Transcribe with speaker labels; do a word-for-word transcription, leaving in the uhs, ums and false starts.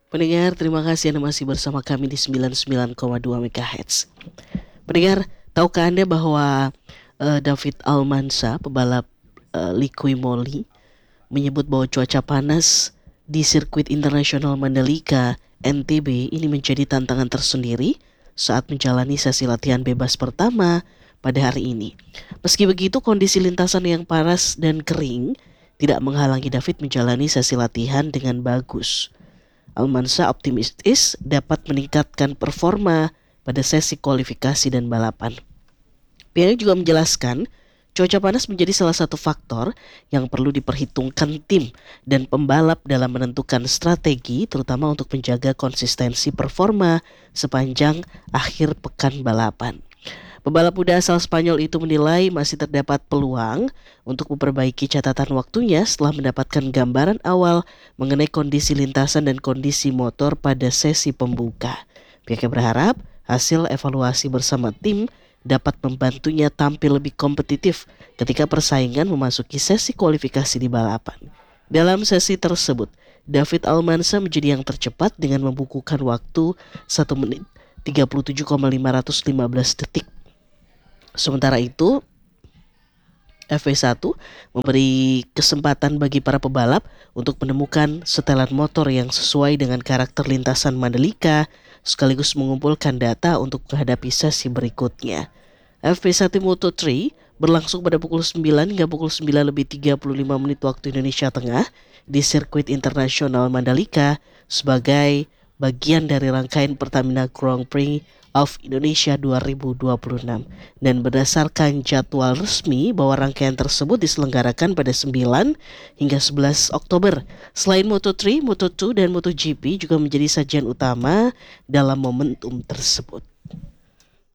Speaker 1: Pendengar, terima kasih Anda masih bersama kami di sembilan puluh sembilan koma dua MHz. Pendengar, tahukah Anda bahwa uh, David Almansa, pebalap uh, Liqui Moly, menyebut bahwa cuaca panas di sirkuit internasional Mandalika N T B ini menjadi tantangan tersendiri saat menjalani sesi latihan bebas pertama pada hari ini. Meski begitu, kondisi lintasan yang panas dan kering tidak menghalangi David menjalani sesi latihan dengan bagus. Almansa optimistis dapat meningkatkan performa pada sesi kualifikasi dan balapan. Pihaknya juga menjelaskan, cuaca panas menjadi salah satu faktor yang perlu diperhitungkan tim dan pembalap dalam menentukan strategi, terutama untuk menjaga konsistensi performa sepanjang akhir pekan balapan. Pebalap muda asal Spanyol itu menilai masih terdapat peluang untuk memperbaiki catatan waktunya setelah mendapatkan gambaran awal mengenai kondisi lintasan dan kondisi motor pada sesi pembuka. Pihaknya berharap hasil evaluasi bersama tim dapat membantunya tampil lebih kompetitif ketika persaingan memasuki sesi kualifikasi di balapan. Dalam sesi tersebut, David Almansa menjadi yang tercepat dengan membukukan waktu satu menit tiga puluh tujuh koma lima lima belas detik. Sementara itu, F W satu memberi kesempatan bagi para pebalap untuk menemukan setelan motor yang sesuai dengan karakter lintasan Mandalika, sekaligus mengumpulkan data untuk menghadapi sesi berikutnya. F W satu Moto tiga berlangsung pada pukul sembilan hingga pukul sembilan lebih tiga puluh lima menit waktu Indonesia Tengah di sirkuit internasional Mandalika sebagai bagian dari rangkaian Pertamina Grand Prix of Indonesia dua ribu dua puluh enam, dan berdasarkan jadwal resmi bahwa rangkaian tersebut diselenggarakan pada sembilan hingga sebelas Oktober. Selain Moto tiga, Moto dua dan MotoGP juga menjadi sajian utama dalam momentum tersebut.